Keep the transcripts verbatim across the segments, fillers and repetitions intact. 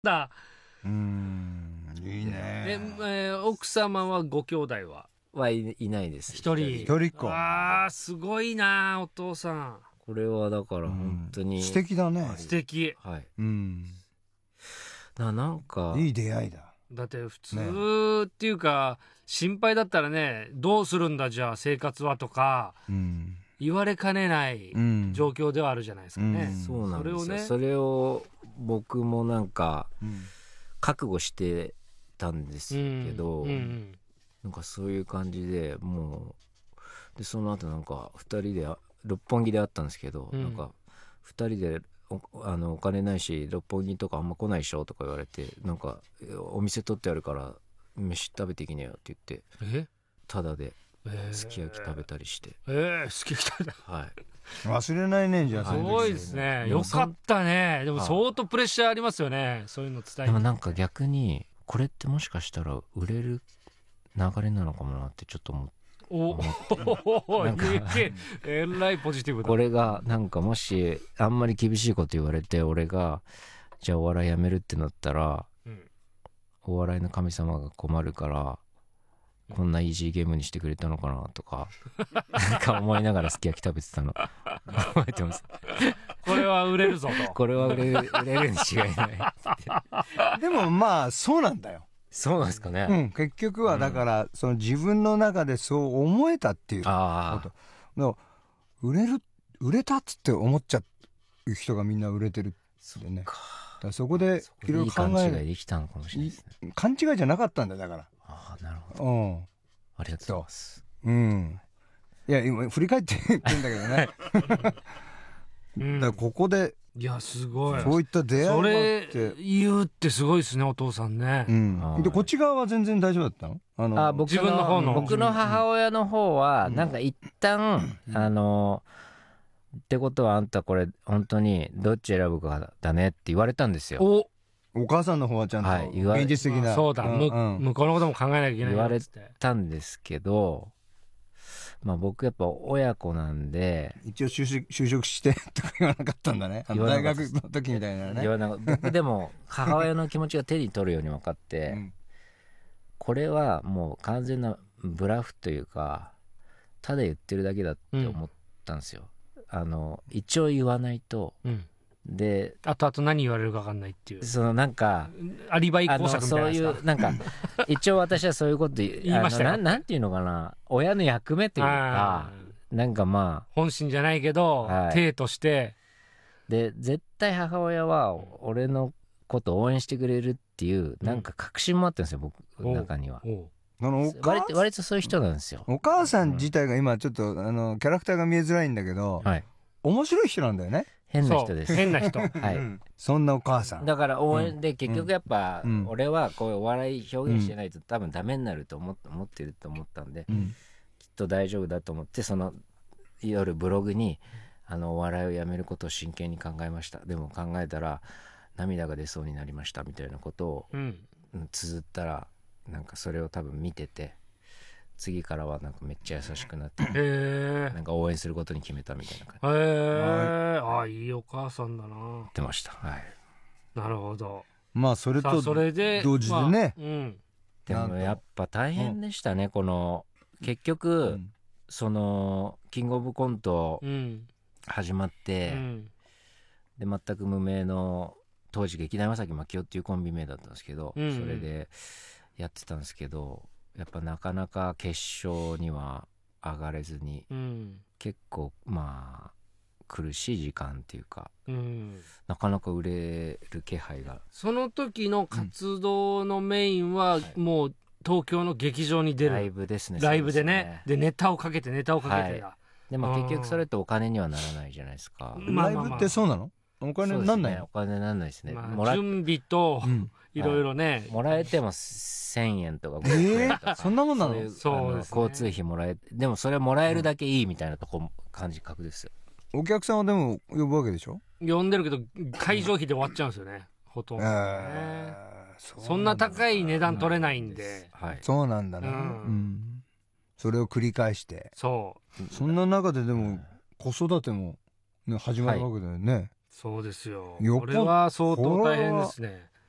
だ。 うーんいいね。 え、えー奥様はご兄弟ははいいないです。 一人。 一人っ子。 あーすごいなお父さん。 これはだから本当に、 うん素敵だね。 素敵。 はい。 うんななんかいい出会いだ。 だって普通っていうか、心配だったらね、どうするんだじゃあ生活はとかうん言われかねないうん状況ではあるじゃないですかね。 うんそうなんですよ。 それをねそれを僕もなんかうん覚悟してたんですけど、 うんうんなんかそういう感じでもうでその後なんかふたりで六本木で会ったんですけど、 うんなんかふたりで お, あのお金ないし六本木とかあんま来ないでしょとか言われて、なんかお店取ってあるから飯食べてきなよって言ってうんえタダでえーすき焼き食べたりして、 えー、すき焼きだ。 はい忘れないねじゃあ。 すごいですね。よでもそんかったね。でもはい相当プレッシャーありますよね。そういうの伝えて。 でもなんか逆にこれってもしかしたら売れる流れなのかもなってちょっと思っておおなんかええらいポジティブだ。 これがなんかもしあんまり厳しいこと言われて俺がじゃあお笑いやめるってなったらうんお笑いの神様が困るからこんなイージーゲームにしてくれたのかなとかなんか思いながらすき焼き食べてたの覚えてます。 これは売れるぞと。 これは売れる売れるに違いないでもまあそうなんだよ。 そうなんですかね、 うん結局はだからその自分の中でそう思えたっていうこあと。の売れる売れたっつって思っちゃう人がみんな売れてるってね。だからそこでそこでいいいろいろ考勘違いえできたのかもしれないですね。 勘違いじゃなかったんだよだから。 ああなるほど、 うんありがとうございます。 うんいや今振り返って言ってんだけどねうんだからここでいやすごい。 そういった出会いがあそっれて、 言うってすごいですねお父さんね。 うんはいでこっち側は全然大丈夫だったの？あのあ僕自分の方の僕の母親の方はうんなんか一旦、 うんあのってことはあんたこれ本当にどっち選ぶかだねって言われたんですよ。 おお母さんの方はちゃんとはい言われ現実的な、 そうだ、むんん向こうのことも考えなきゃいけない言われよっつって。 たんですけど、まあ僕やっぱ親子なんで一応就職就職してとか言わなかったんだね。あの大言わなかった学の時みたいなね言。わな僕でも母親の気持ちが手に取るように分かって、 うんこれはもう完全なブラフというかただ言ってるだけだって思ったんですよ、あの一応言わないと。 うん。 であとあと何言われるか分かんないっていうそのなんかアリバイあの工作みたそういなやつか。 いうなんか一応私はそういうこと言言いましたよあのななんていうのかな親の役目というかあなんかまあ本心じゃないけど、 はい体としてで絶対母親は俺のことを応援してくれるっていうなんか確信もあったんですよ僕の中には。 おうあのお母割と割とそういう人なんですよ。 お母さん自体が今ちょっとあのキャラクターが見えづらいんだけど、 はい、 面白い人なんだよね。 変な人ですそう。変な人。 はいうんそんなお母さん。 だから応援で結局やっぱうん俺はこういうお笑い表現してないと多分ダメになると思っ思ってると思ったんでうんきっと大丈夫だと思ってその夜ブログにあのお笑いをやめることを真剣に考えました。でも考えたら涙が出そうになりましたみたいなことをうん。 うん綴ったらなんかそれを多分見てて次からはなんかめっちゃ優しくなってへえなんか応援することに決めたみたいな感じへえあいいお母さんだな。 ってました。はい。 なるほど。 まあそれさあとそれで同時でね。 まあうんでなんともやっぱ大変でしたね、この結局、 うんそのキングオブコントうん始まって、 うんで全く無名の当時劇団岩崎真紀夫っていうコンビ名だったんですけど、 うんうんそれでやってたんですけどやっぱなかなか決勝には上がれずにうん結構まあ苦しい時間っていうかうんなかなか売れる気配がその時の活動のメインはもう東京の劇場に出るライブですね。 ライブでそうねでネタをかけてネタをかけてだ、 でも結局それってお金にはならないじゃないですか。 まあまあまあライブってそうなの？お金になんないの？ そうですねお金にならないですね。 まあもら準備とうんいろいろね、 もらえてもせんえんとかえごひゃくえんとかー、そんなもんなの？ そういうそうあのですね交通費もらえでもそれもらえるだけいいみたいなとこ感じ覚ですよ。 お客さんはでも呼ぶわけでしょ？ 呼んでるけど会場費で終わっちゃうんですよねほとんどね、 えーそんな高い値段取れないんで、 はい。 そうなんだね、 ううんんそれを繰り返してそうそんな中ででも子育ても、ね、始まるわけだよね、 そうですよよっぽこれは相当大変ですね。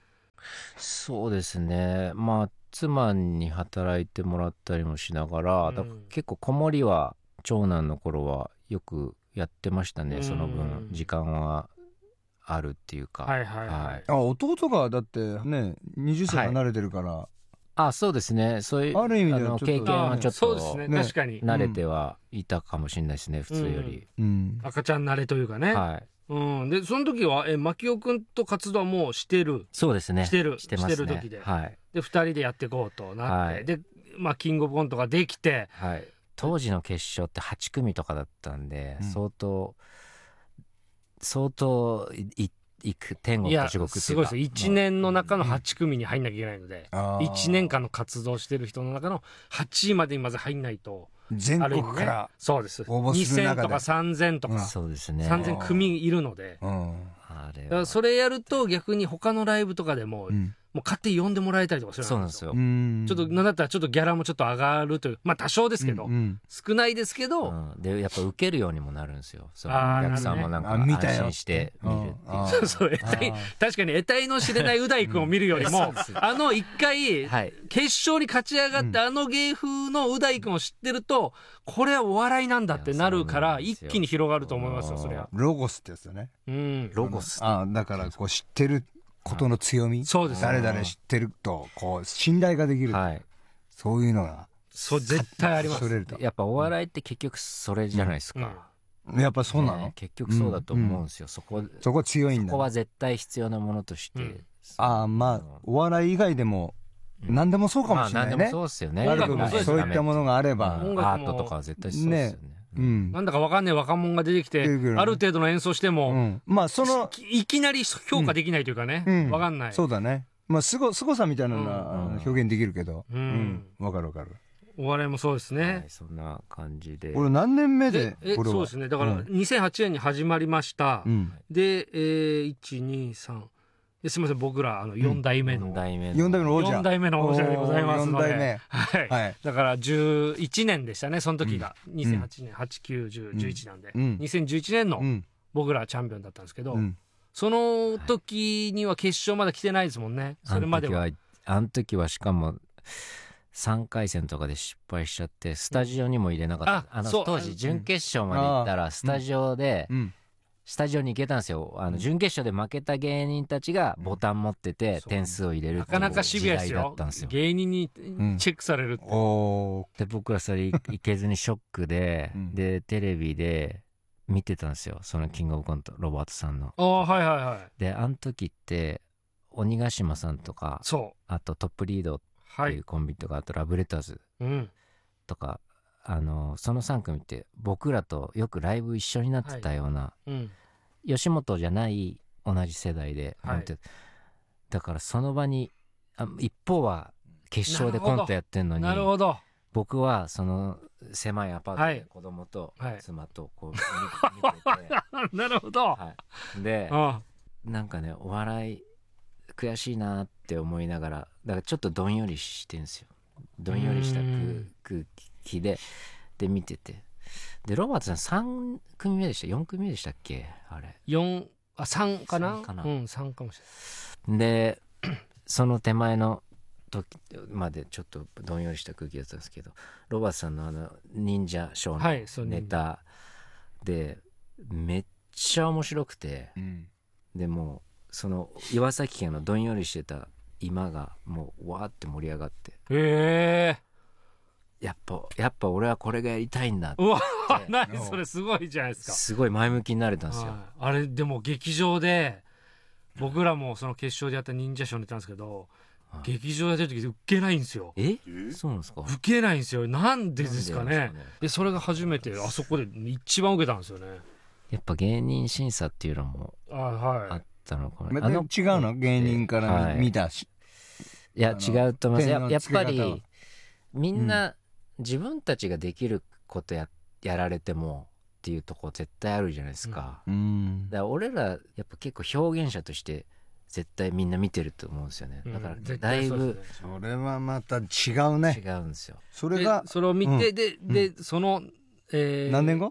そうですね。まあ妻に働いてもらったりもしながら、 うんだから結構子守は長男の頃はよくやってましたね。 うんその分時間はあるっていうか。 はいはいはい、 はいあ、弟がだってねにじゅっさい離れてるから、 あ、そうですね。そういうある意味ではあのちょっと経験はちょっそうですね、 ね確かに慣れてはいたかもしれないですね、普通より。 うん、 赤ちゃん慣れというかね、 はい。 うん、でその時はえ牧雄君と活動はもうしてるそうですね。 してるしてますね。 してる時ではい。 でふたりでやっていこうとなって、 はいで、まあ、キングオブコントができて、 はい。当時の決勝ってはち組とかだったんで、 うん相当相当いいいく天国いやと地獄っていうか、 すごいですよいちねんの中のうんはち組に入んなきゃいけないので、 あーいちねんかんの活動してる人の中のはちいまでにまず入んないと、 全ある意味ね国から、 そうです応募する中でにせんとかさんぜんとか、 そうですね。 さんぜん組いるので、 うんあれはだからそれやると逆に他のライブとかでも、 うんもう勝手に呼んでもらえたりとかするそうなんですよ。 うんちょっとなんだったらちょっとギャラもちょっと上がるという、まあ多少ですけど、 うんうん少ないですけど、 うん、でやっぱ受けるようにもなるんですよ。そのあーお客さんもなんかあ見たよ安心して見るっていう。 あーそうそう得体あー確かに得体の知れないう大君を見るよりも、あの一回、 はい。 決勝に勝ち上がって、あの芸風のう大君を知ってるとこれはお笑いなんだってなるかいやらそうなんですよ一気に広がると思いますよそれは。 ロゴスってやつだね。 うんロゴス。 あだからこう知ってることの強み、 そうです誰々知ってるとこう信頼ができる、 はい。 そういうのがそう絶対ありますそれるとやっぱお笑いって結局それじゃないですか。 やっぱそうなの、 ね結局そうだと思うんですよ。そこそこ強いんだそこは絶対必要なものとして。 うんああまあお笑い以外でも何でもそうかもしれないね、 まあ何でもそうですよね。 音楽もそうですそういったものがあれば、 音楽もアートとかは絶対そうですよね。 うんなんだかわかんない若者が出てきて出てくるねある程度の演奏しても、 うん、まあそのいいきなり評価できないというかね、 うんわかんないそうだねまあすごすごさみたいなのうんは表現できるけどううんんわ、かるわかるお笑いもそうですね、 はい、そんな感じで。 俺何年目ででえこれはそうですねだからうんにせんはちねんに始まりました、 うんで、えー、いちにさんですみません僕らあのよん代目の、 よん代目のよん代目の王者よん代目の王者でございますのでおーよん代目はい、 はいだからじゅういちねんでしたねその時が、にせんはちねんはちきゅうじゅうじゅういちなんで、 うんにせんじゅういちねんのうん僕らチャンピオンだったんですけど、 うんその時には決勝まだ来てないですもんねそれまではあの時はあの時はしかもさんかい戦とかで失敗しちゃってスタジオにも入れなかった。 ああのそう当時準決勝まで行ったらスタジオで、 うんスタジオに行けたんですよ。あの準決勝で負けた芸人たちがボタン持っててそう点数を入れるっていうなかなかシビアです時代だよったんですよ。 芸人にんチェックされるって、 おーで僕らそれ行けずにショックで、 うんでテレビで見てたんですよ。そのキングオブコントロバートさんの。 ああはいはいはいであの時って鬼ヶ島さんとかそうあとトップリードってはいいうコンビとか、あとラブレターズうんとかあのそのさん組って僕らとよくライブ一緒になってたような、 うん吉本じゃない同じ世代で、 はい本当だからその場にあ一方は決勝でコントやってんのになるほど僕はその狭いアパートはいで子供とはい妻とこう見見てて、 なるほど、 はい、であなんかねお笑い悔しいなって思いながらだからちょっとどんよりしてんですよ。どんよりしたうん空空気でで見ててでロバートさんさん組目でしたよん組目でしたっけあれよんあさんかなさんかなうんさんかもしれでその手前の時までちょっとどんよりした空気だったんですけどロバートさんのあの忍者ショはいそうーのネタでめっちゃ面白くてうんでもうその岩崎県のどんよりしてた今がもうわーって盛り上がってないへえやっぱやっぱ俺はこれがやりたいんだってうわ何それすごいじゃないですかすごい前向きになれたんですよ。 はいあれでも劇場で僕らもその決勝でやった忍者ショーに出たんですけど、 はい劇場でやってる時受けないんですよえそうなんですか受けないんですよなんでですかねなんでなんですかねでそれが初めてあそこで一番受けたんですよねやっぱ芸人審査っていうのもあはいあったのかな、 また違うの芸人からはい見たし、 いやあの違うと思いますや点のやっぱ付け方はりみんな自分たちができることややられてもっていうとこ絶対あるじゃないですか、 うんだから俺らやっぱ結構表現者として絶対みんな見てると思うんですよねだからうん絶だい対そうですぶねそれはまた違う違ねうんですよ。 それがでそれを見て、 うんでで、その、えー何年後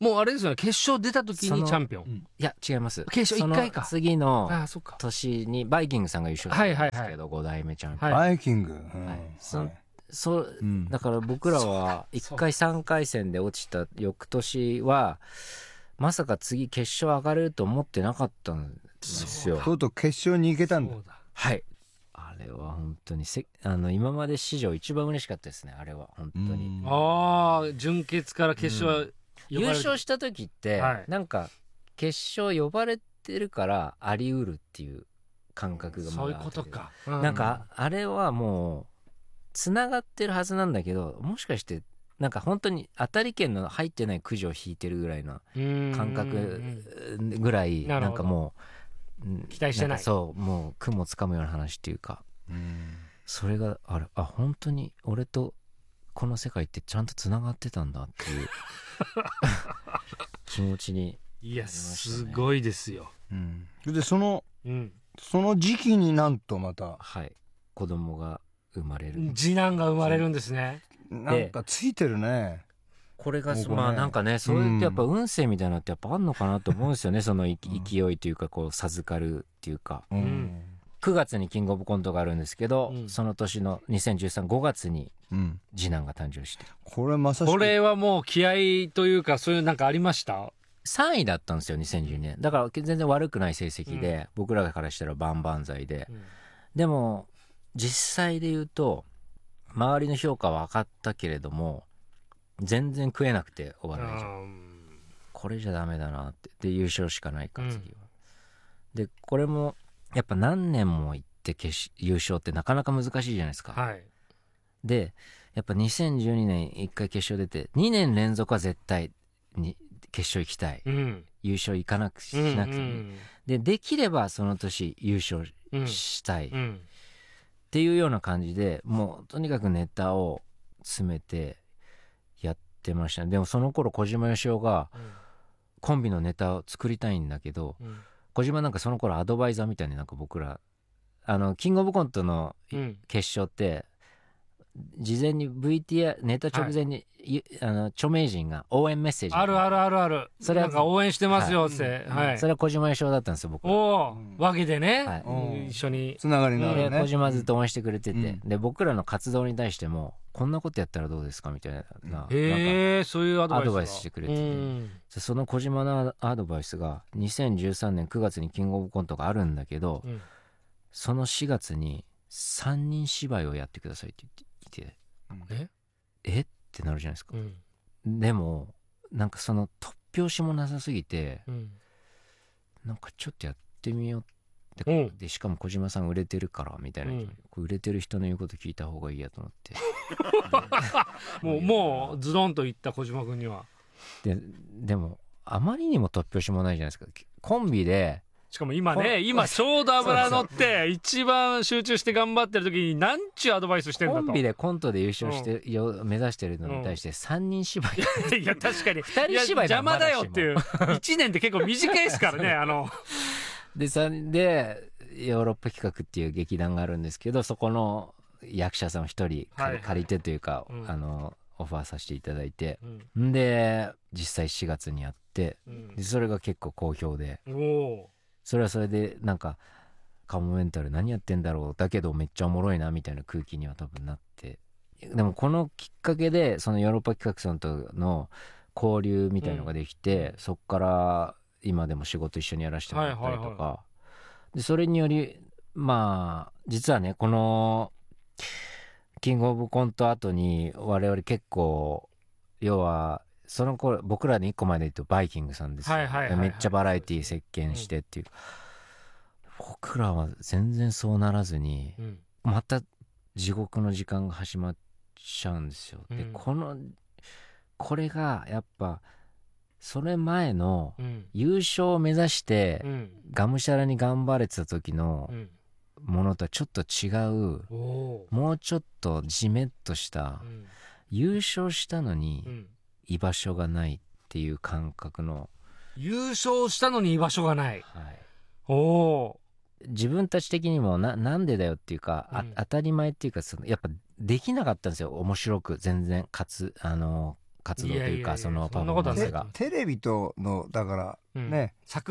もうあれですよね、決勝出た時そのにチャンピオン。 うんいや違います。 決勝いっかいかその次のああそっか。 年にバイキングさんが優勝したんですけど、ご代目チャンピオン、 はいバイキング、うんはいそはいそううんだから僕らはそういっかいさんかい戦で落ちた翌年はまさか次決勝上がれると思ってなかったんですよ。 とうとう決勝に行けたんだ。 そうだ。 はいあれは本当にせあの今まで史上一番嬉しかったですね。あれは本当に、 うんああ、準決から決勝、 優勝した時って、 はいなんか決勝呼ばれてるからあり得るっていう感覚がまそういうだあってことか。 なんかあれはもうつながってるはずなんだけど、もしかしてなんか本当に当たり券の入ってないくじを引いてるぐらいの感覚ぐらいなるほどなんかもううん期待してないんかそうもう雲つかむような話っていうか、 うんそれがあれあ本当に俺とこの世界ってちゃんとつながってたんだっていう気持ちに。 いや、 ありましたねすごいですよ。 うんでそのうん。 その時期になんとまたはい子供が生まれる、 次男が生まれるんですね。 なんかついてるね。 これがここねまあなんかねそういうやっぱ運勢みたいなのってやっぱあんのかなと思うんですよねそのい勢いというかこう授かるっていうか。 うんんくがつにキングオブコントがあるんですけど、 うんその年のにせんじゅうさん、ごがつにうん次男が誕生してこれまさしくこれはもう気合というか、そういうなんかありました？ さんいだったんですよにせんじゅうにねんだから全然悪くない成績で、 うん僕らからしたら万々歳で、 うんでも実際で言うと周りの評価は上がったけれども全然食えなくてお笑いじゃこれじゃダメだなってで優勝しかないかうん次は、でこれもやっぱ何年も行って決し優勝ってなかなか難しいじゃないですか、 はい。 でやっぱにせんじゅうにねんいっかい決勝出てにねん連続は絶対に決勝行きたい、 うん。 優勝行かなくしうんなくてもいい、でできればその年優勝うんしたいっうんていうような感じでもうとにかくネタを詰めてやってましたね。でもその頃小島よしおがコンビのネタを作りたいんだけど、 うん小島なんかその頃アドバイザーみたいになんか僕らあのキングオブコントのうん決勝って事前に ブイティーアール ネタ直前に、いあの著名人が応援メッセージあるあるあるある。 それはなんか応援してますよって。 うんはい。 それは小島よしおだったんですよ僕らおおうん、 わけでね、 はいうん一緒に。 つながりのあでるね。 小島ずっと応援してくれてて、 うんで僕らの活動に対してもこんなことやったらどうですかみたいな、なんかへえ、そういうアドバイスが。 アドバイスしてくれててうんでその小島のアドバイスがにせんじゅうさんねんくがつにキングオブコントがあるんだけど、 うんそのしがつにさんにん芝居をやってくださいって言っていてええってなるじゃないですか。 うんでもなんかその突拍子もなさすぎてうんなんかちょっとやってみようって、 うんでしかも小島さん売れてるからみたいな、 うんこう売れてる人の言うこと聞いた方がいいやと思ってもうもうズドンといった小島君には。 ででもあまりにも突拍子もないじゃないですか。コンビでしかも今ね、 こ今ちょうど油乗って一番集中して頑張ってる時に何ちゅうアドバイスしてんだと。 コンビでコントで優勝して、よ目指してるのに対してさんにん芝居いや確かに二人芝居いや邪魔だよまだしもっていういちねんって結構短いですからねあのでさでヨーロッパ企画っていう劇団があるんですけどそこの役者さんを一人借り,、 はいはい借りてというか、 うんあのオファーさせていただいてうんんで実際しがつにやってうんでそれが結構好評でおおそれはそれでなんかカモメンタル何やってんだろうだけどめっちゃおもろいなみたいな空気には多分なってでもこのきっかけでそのヨーロッパ企画さんとの交流みたいのができて、 うんそっから今でも仕事一緒にやらせてもらったりとか、 はいはでそれによりまあ実はねこのキングオブコント後に我々結構要はその頃僕らにいっこまで言うとバイキングさんですよ、 はいはいはいはいめっちゃバラエティー席巻してっていう、僕らは全然そうならずにうんまた地獄の時間が始まっちゃうんですよ、でうんこのこれがやっぱそれ前のうん優勝を目指してうんがむしゃらに頑張れてた時のうんものとはちょっと違うおおもうちょっとジメッとしたうん優勝したのにうん居場所がないっていう感覚の、 優勝したのに居場所がない。 はい、 おお自分たち的にもななんでだよっていうか、あうん当たり前っていうかそのやっぱできなかったんですよ面白く全然かつあの活動というか、 いやいやいやそのパフォーマンスがそんなことはないテレビとのだからうんね、 作